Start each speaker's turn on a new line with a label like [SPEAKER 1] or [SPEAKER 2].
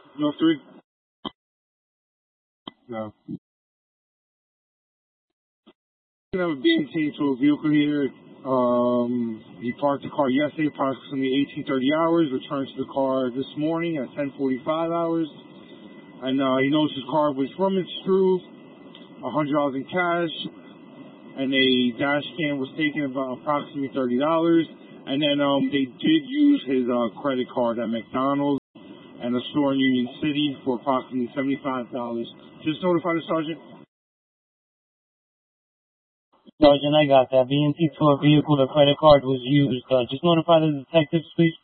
[SPEAKER 1] No, three. No. We have a BNT to a vehicle here. He parked the car yesterday, approximately 18:30 hours. Returned to the car this morning at 10:45 hours. And he knows his car was rummaged through, $100 in cash, and a dash cam was taken, about approximately $30. And then they did use his credit card at McDonald's and a store in Union City for approximately $75. Just notify the sergeant.
[SPEAKER 2] Sergeant, I got that. BNT to a vehicle, the credit card was used. Just notify the detectives, please.